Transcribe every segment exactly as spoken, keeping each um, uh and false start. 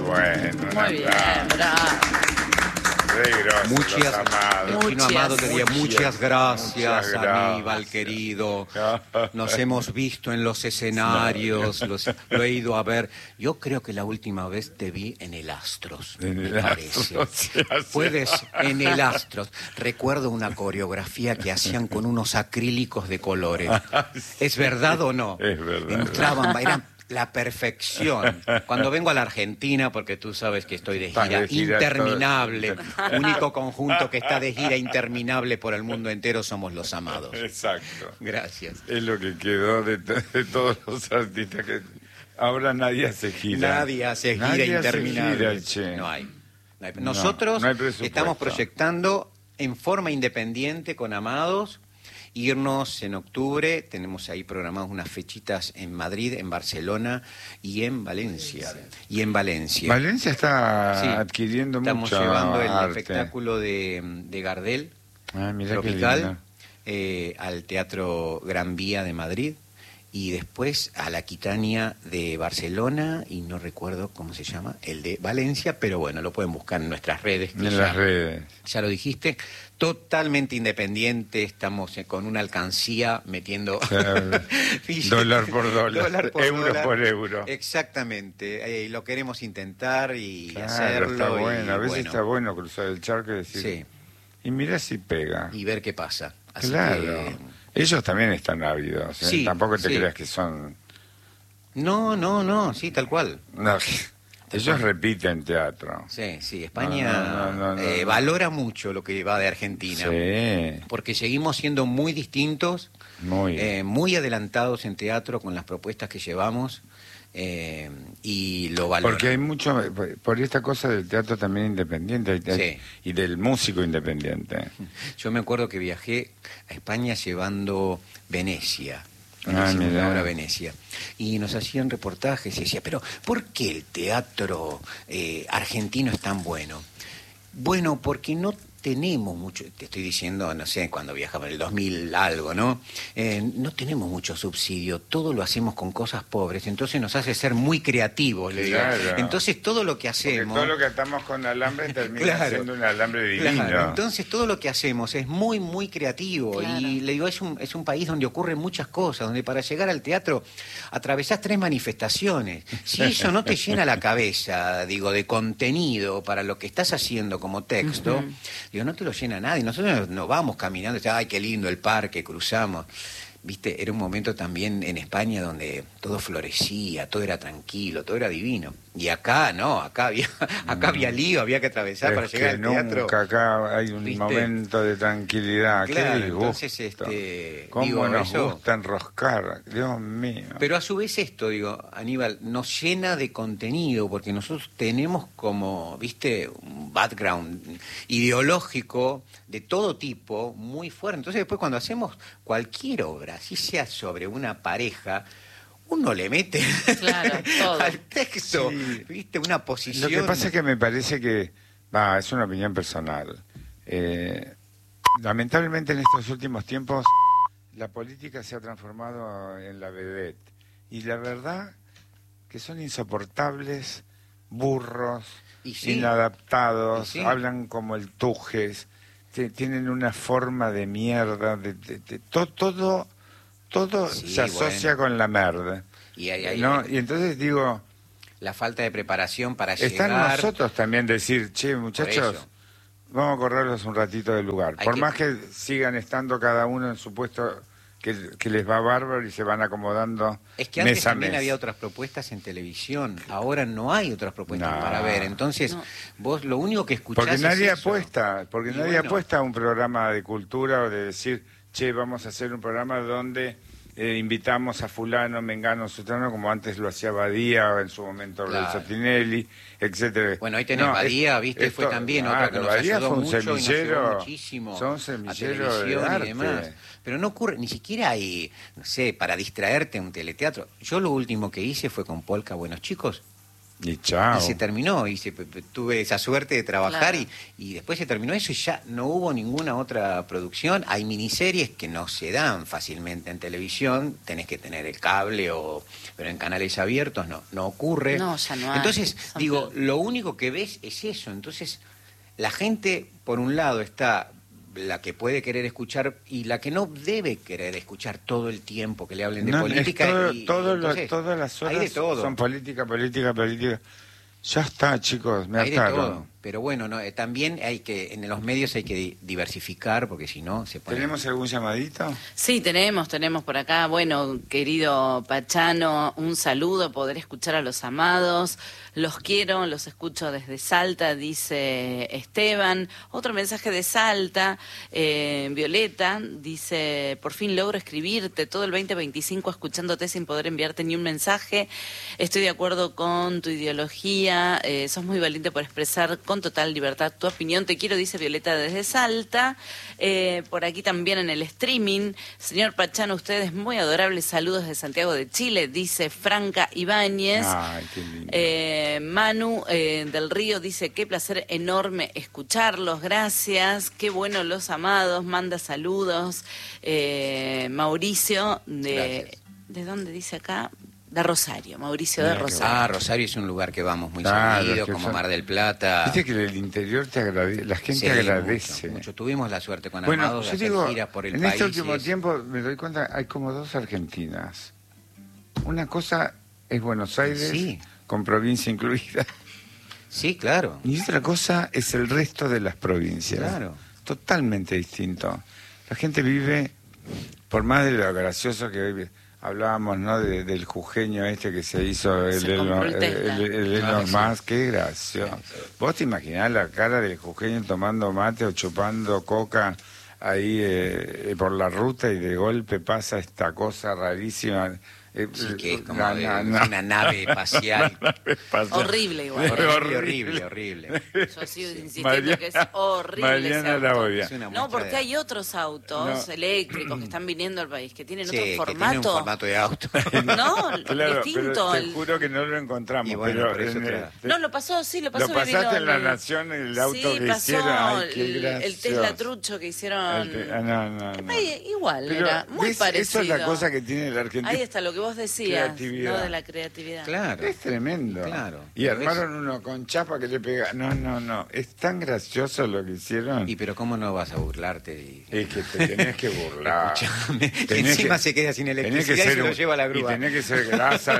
bueno. Muy bien, bravo. Muchas, Amados. el Chino Amado te diría muchas, muchas gracias, muchas Aníbal, gracias. querido. Nos hemos visto en los escenarios, los, lo he ido a ver. Yo creo que la última vez te vi en el Astros, En me el parece. Astros, sí, así. Puedes, en el Astros. Recuerdo una coreografía que hacían con unos acrílicos de colores. ¿Es verdad o no? Es verdad. Entraban, eran la perfección. Cuando vengo a la Argentina, porque tú sabes que estoy de Estás gira, de gira interminable, todo. único conjunto que está de gira interminable por el mundo entero somos Los Amados. Exacto. Gracias. Es lo que quedó de, de todos los artistas que ahora nadie hace gira. Nadie hace gira Nadie hace interminable. gira, che. No hay. No hay. Nosotros no hay presupuesto. estamos proyectando en forma independiente con Amados irnos en octubre. Tenemos ahí programadas unas fechitas en Madrid, en Barcelona y en Valencia. Y en Valencia. Valencia está Sí. adquiriendo Estamos mucho llevando el arte. espectáculo de, de Gardel, Ah, mirá qué Tropical, lindo. eh, al Teatro Gran Vía de Madrid y después a la Quitania de Barcelona y no recuerdo cómo se llama, el de Valencia, pero bueno, lo pueden buscar en nuestras redes. que En ya, las redes. ya lo dijiste, totalmente independiente, estamos eh, con una alcancía metiendo Claro. billetes, Dólar por dólar, dólar por euro dólar. por euro. Exactamente, eh, lo queremos intentar y Claro, hacerlo. está bueno. y, A veces bueno, está bueno cruzar el charco y decir... Sí. Y mira si pega. y ver qué pasa. Así Claro. que- Ellos también están ávidos. ¿eh? Sí, Tampoco te sí. creas que son... No, no, no, sí, tal cual. No, ellos repiten teatro. Sí, sí, España No, no, no, no, eh, no. valora mucho lo que va de Argentina. Sí, Porque seguimos siendo muy distintos, muy. eh, muy adelantados en teatro con las propuestas que llevamos eh, y lo valoran. Porque hay mucho, por esta cosa del teatro también independiente hay- Sí. y del músico independiente. Yo me acuerdo que viajé a España llevando Venecia. Ah, Venecia, una mirá. obra Venecia. Y nos hacían reportajes y decía, pero ¿por qué el teatro eh, argentino es tan bueno? Bueno, porque no tenemos mucho, te estoy diciendo, no sé, cuando viajaba en el dos mil algo, ¿no? Eh, no tenemos mucho subsidio, todo lo hacemos con cosas pobres, entonces nos hace ser muy creativos, le digo. Claro. Entonces todo lo que Porque hacemos... todo lo que atamos con alambre termina Claro. siendo un alambre divino. Claro, entonces todo lo que hacemos es muy, muy creativo. Claro. Y le digo, es un, es un país donde ocurren muchas cosas, donde para llegar al teatro atravesás tres manifestaciones. Si eso no te llena la cabeza, digo, de contenido para lo que estás haciendo como texto, Ujú. digo, no te lo llena nadie. Nosotros nos vamos caminando, y, ay, qué lindo el parque, cruzamos. Viste, era un momento también en España donde todo florecía, todo era tranquilo, todo era divino. Y acá no, acá había, acá había lío, había que atravesar Es para que llegar al teatro. nunca acá hay un ¿Viste? momento de tranquilidad. Claro, Qué disgusto. entonces, este, ¿Cómo digo, nos eso- gusta enroscar? Dios mío. Pero a su vez esto, digo, Aníbal, nos llena de contenido, porque nosotros tenemos como, viste, un background ideológico de todo tipo muy fuerte. Entonces después cuando hacemos cualquier obra, así sea sobre una pareja, uno le mete Claro, todo. al texto, Sí. viste, una posición. Lo que pasa es que me parece que, va, es una opinión personal. Eh, lamentablemente en estos últimos tiempos la política se ha transformado en la vedette. Y la verdad que son insoportables, burros, Y sí. inadaptados, Y sí. hablan como el Tujes, te- tienen una forma de mierda, de, de- de- to- todo, todo Sí, se asocia bueno. con la merda. Y ahí- ahí- ¿no? Y entonces digo... la falta de preparación para Está en llegar. nosotros también decir, che, muchachos, eso. vamos a correrlos un ratito del lugar. Hay Por que- más que sigan estando cada uno en su puesto que, que les va bárbaro y se van acomodando Es que antes mes a también mes. había otras propuestas en televisión, ahora no hay otras propuestas No. para ver. Entonces, No. vos lo único que escuchás Porque es nadie eso. apuesta, porque Y nadie bueno. apuesta a un programa de cultura o de decir, che, vamos a hacer un programa donde eh, invitamos a fulano, mengano, sutano, como antes lo hacía Badía, o en su momento Claro. Lorenzo Tinelli, etcétera. Bueno, ahí tenés No, Badía, es- viste, fue esto- también claro, otra que nos Badía ayudó fue un mucho y nos semillero, ayudó muchísimo son a semilleros de televisión arte. y demás. Pero no ocurre, ni siquiera hay, no sé, para distraerte un teleteatro. Yo lo último que hice fue con Polka Buenos Chicos. Y chao. Y se terminó, y se, tuve esa suerte de trabajar Claro. y, y después se terminó eso y ya no hubo ninguna otra producción. Hay miniseries que no se dan fácilmente en televisión, tenés que tener el cable, o pero en canales abiertos no, no ocurre. No, ya no hay. Entonces, Son digo, peor. lo único que ves es eso. Entonces, la gente, por un lado, está la que puede querer escuchar y la que no debe querer escuchar todo el tiempo que le hablen de No, política. es todo- y, todo y lo- entonces, todas las hay horas de todo. son política, política, política. Ya está, chicos, me Hay de hartaron. todo, pero bueno, no, eh, también hay que, en los medios hay que di- diversificar, porque si no se pone... ¿Tenemos algún llamadito? Sí, tenemos, tenemos por acá. Bueno, querido Pachano, un saludo, poder escuchar a los amados. Los quiero, los escucho desde Salta, dice Esteban. Otro mensaje de Salta, eh, Violeta, dice, por fin logro escribirte todo el veinte veinticinco escuchándote sin poder enviarte ni un mensaje. Estoy de acuerdo con tu ideología, eh, sos muy valiente por expresar con total libertad tu opinión. Te quiero, dice Violeta desde Salta. Eh, por aquí también en el streaming, señor Pachano, ustedes muy adorables, saludos de Santiago de Chile, dice Franca Ibáñez. Ay, qué lindo. Eh, Manu eh, del Río dice, qué placer enorme escucharlos, gracias, qué bueno los amados, manda saludos. Eh, Mauricio, de, Gracias. ¿de dónde dice acá? De Rosario, Mauricio de Mira qué Rosario. Ah, Rosario es un lugar que vamos muy Claro, seguido, que como son- Mar del Plata. Viste que del interior te agradece, la gente Sí, agradece. Mucho, mucho. Tuvimos la suerte con Bueno, Amados de yo hacer digo, giras por el en país. este y último es- tiempo me doy cuenta, hay como dos Argentinas. Una cosa es Buenos Aires, Sí. con provincia incluida, Sí, claro. y otra cosa es el resto de las provincias. Claro. Totalmente distinto. La gente vive, por más de lo gracioso que hoy hablábamos, ¿no? De- del jujeño este que se hizo el Se compró Elon, el Tesla. el- el Elon Ah, sí. Musk, qué gracioso. ¿Vos te imaginás la cara del jujeño tomando mate o chupando coca ahí eh, eh, por la ruta y de golpe pasa esta cosa rarísima? Eh, Sí, que es como na- de- na- es na- una nave espacial. pasa- Horrible igual. horrible, horrible, horrible. Yo sigo insistiendo Mariana- que es horrible Mariana ese la auto. odia. Es una No, muestra porque de- hay otros autos No. eléctricos que están viniendo al país que tienen Sí, otro que formato. tiene un formato de auto. No, Claro, distinto. pero te el- juro que no lo encontramos. Y bueno, pero pero eso en otra- el- No, lo pasó, sí, lo pasó. Lo me vino pasaste en La el- Nación, el auto sí, que pasó hicieron. Ay, qué el, el gracioso. Tesla trucho que hicieron. El te- ah, no, no, no. Ay, igual, Pero, era muy ¿ves? parecido. Eso es la cosa que tiene el argentino. Ahí está lo que vos decías, Creatividad. ¿no? De la creatividad. Claro. Es tremendo. Claro. Y Pero armaron uno con chapa que le pega. No, no, no. Es tan gracioso lo que hicieron. Y pero cómo no vas a burlarte y... Es que te tenés que burlar. Escuchame, que Tenés encima que- se queda sin tenés que electricidad y ser se lo un- lleva a la Y grúa. tenés que ser grasa.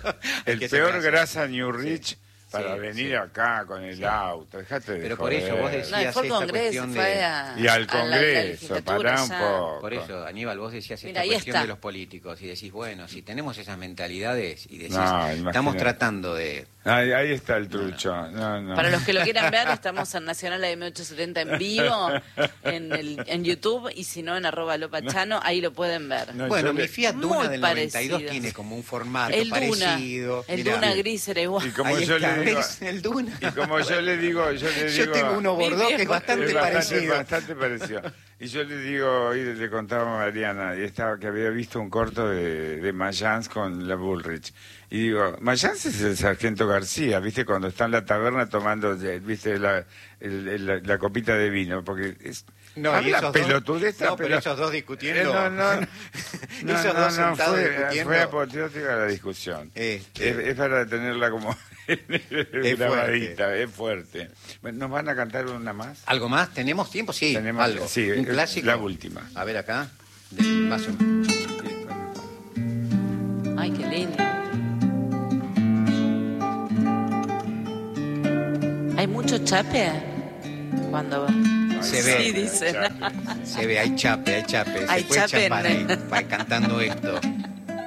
El que ser peor grasa. grasa New Rich para Sí, venir sí. acá con el auto. Dejate de Pero por eso vos joder. decís- No, y fue al esta Congreso, cuestión fue de- a, Y al a la- la Congreso, legislatura pará un ya. poco. Por eso, Aníbal, vos decías Mira, esta ahí cuestión está. de los políticos y decís, bueno, si tenemos esas mentalidades y decís, No, estamos imagínate. tratando de... Ahí, ahí está el trucho. No, no. Para los que lo quieran ver, estamos en Nacional A M ochocientos setenta en vivo, en, el, en YouTube, y si no, en arroba lopachano, ahí lo pueden ver. No, Bueno, yo mi le- Fiat Muy Duna del noventa y dos parecido. tiene como un formato El Duna, parecido. el Mirá. Duna gris era igual. Y como Ahí yo está, le digo, ¿ves? El Duna. y como yo le digo, yo le Yo digo, tengo uno Mi Bordeaux que es viejo bastante es bastante, parecido. bastante parecido. Y yo le digo, hoy le contaba a Mariana, y estaba que había visto un corto de, de Mayans con la Bullrich. Y digo, Mayans es el sargento García, ¿viste? Cuando está en la taberna tomando, eh, ¿viste? La, el- el- la, la copita de vino, porque es... No, y habla esos dos- pelotudez, no, pero esos dos discutiendo. Eh, no, no, no, no, Esos no, dos no, sentados fue, discutiendo. fue apoteótica la discusión. Este. Es, es para tenerla como fuerte. grabadita, es fuerte. Bueno, ¿nos van a cantar una más? ¿Algo más? ¿Tenemos tiempo? Sí, Tenemos- algo. sí, un es clásico. la última. A ver acá. Del más o- Ay, qué lindo. ¿Hay mucho chape? Cuando Se sí, ve. dicen. Se ve, hay chape, hay chape. Se Hay puede chape chapar en- ahí, va cantando esto.